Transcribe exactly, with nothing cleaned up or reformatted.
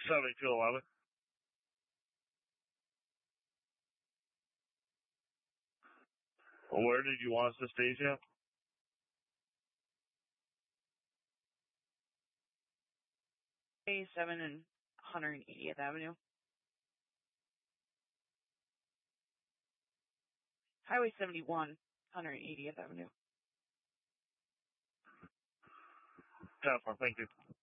seventy-two eleven. Where did you want us to stage at? eighty-seven and one hundred eightieth Avenue. Highway seventy-one, one hundred eightieth Avenue. Definitely, thank you.